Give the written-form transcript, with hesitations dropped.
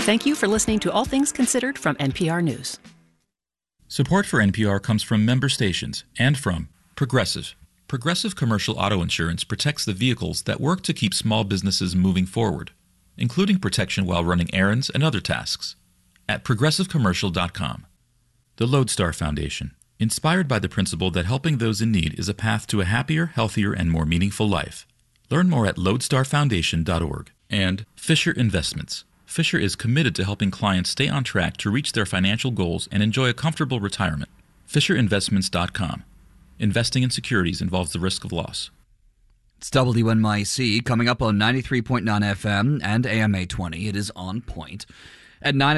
Thank you for listening to All Things Considered from NPR News. Support for NPR comes from member stations and from Progressive. Progressive Commercial Auto Insurance protects the vehicles that work to keep small businesses moving forward, including protection while running errands and other tasks. At progressivecommercial.com. The Lodestar Foundation, inspired by the principle that helping those in need is a path to a happier, healthier, and more meaningful life. Learn more at lodestarfoundation.org. And Fisher Investments. Fisher is committed to helping clients stay on track to reach their financial goals and enjoy a comfortable retirement. FisherInvestments.com. Investing in securities involves the risk of loss. It's WNYC coming up on 93.9 FM and AM 820. It is On Point. At 9